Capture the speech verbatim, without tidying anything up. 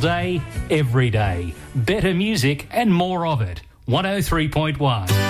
day, every day. Better music and more of it. one oh three point one.